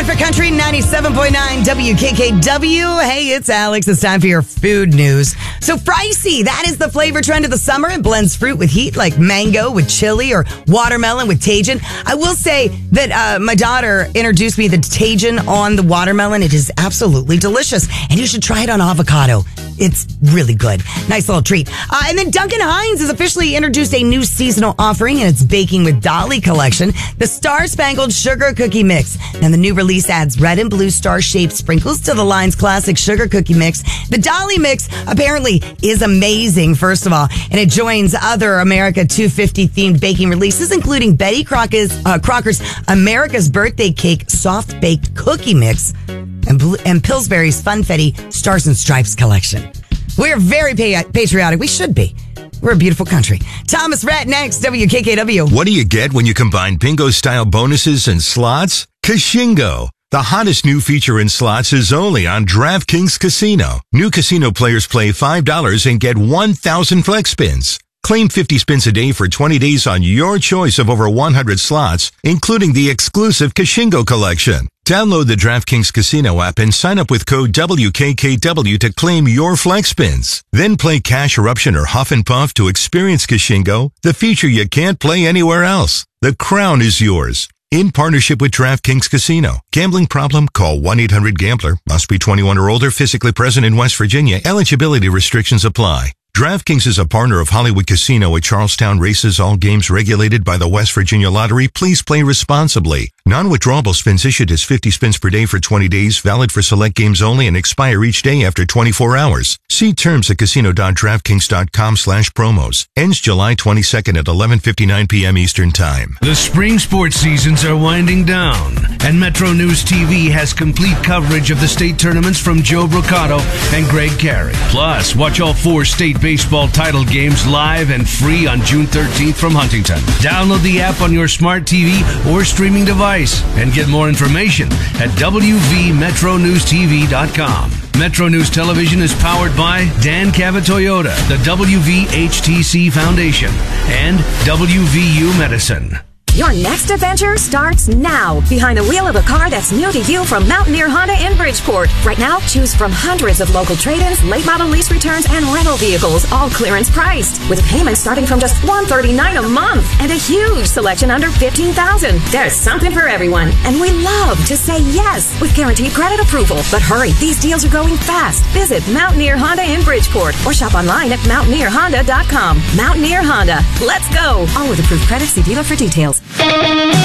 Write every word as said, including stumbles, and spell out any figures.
one for Country, ninety-seven point nine W K K W. Hey, it's Alex. It's time for your food news. So, Fricey, that is the flavor trend of the summer. It blends fruit with heat like mango with chili or watermelon with Tajin. I will say that uh, my daughter introduced me to Tajin on the watermelon. It is absolutely delicious. And you should try it on avocado. It's really good. Nice little treat. Uh, and then Duncan Hines has officially introduced a new seasonal offering in its Baking with Dolly collection, the Star Spangled Sugar Cookie Mix. And the new release adds red and blue star-shaped sprinkles to the line's classic sugar cookie mix. The Dolly Mix apparently is amazing, first of all, and it joins other America two fifty themed baking releases, including Betty Crocker's, uh, Crocker's America's Birthday Cake Soft Baked Cookie Mix and, and Pillsbury's Funfetti Stars and Stripes collection. We're very pa- patriotic. We should be. We're a beautiful country. Thomas Rhett next, W K K W. What do you get when you combine bingo-style bonuses and slots? Kashingo. The hottest new feature in slots is only on DraftKings Casino. New casino players play five dollars and get one thousand flex spins. Claim fifty spins a day for twenty days on your choice of over one hundred slots, including the exclusive Kashingo collection. Download the DraftKings Casino app and sign up with code W K K W to claim your flex spins. Then play Cash Eruption or Huff and Puff to experience Kashingo, the feature you can't play anywhere else. The crown is yours. In partnership with DraftKings Casino. Gambling problem? Call one eight hundred gambler. Must be twenty-one or older, physically present in West Virginia. Eligibility restrictions apply. DraftKings is a partner of Hollywood Casino at Charlestown Races. All games regulated by the West Virginia Lottery. Please play responsibly. Non-withdrawable spins issued as fifty spins per day for twenty days. Valid for select games only and expire each day after twenty-four hours. See terms at casino.draftkings.com slash promos. Ends July twenty-second at eleven fifty-nine p.m. Eastern Time. The spring sports seasons are winding down, and Metro News T V has complete coverage of the state tournaments from Joe Brocato and Greg Carey. Plus, watch all four state baseball title games live and free on June thirteenth from Huntington. Download the app on your smart T V or streaming device and get more information at w v metro news t v dot com. Metro News Television is powered by Dan Cabot Toyota, the W V H T C Foundation, and W V U Medicine. Your next adventure starts now. Behind the wheel of a car that's new to you from Mountaineer Honda in Bridgeport. Right now, choose from hundreds of local trade-ins, late model lease returns, and rental vehicles, all clearance priced. With payments starting from just one hundred thirty-nine dollars a month and a huge selection under fifteen thousand dollars. There's something for everyone. And we love to say yes with guaranteed credit approval. But hurry, these deals are going fast. Visit Mountaineer Honda in Bridgeport or shop online at mountaineer honda dot com. Mountaineer Honda. Let's go. All with approved credit. See dealer for details.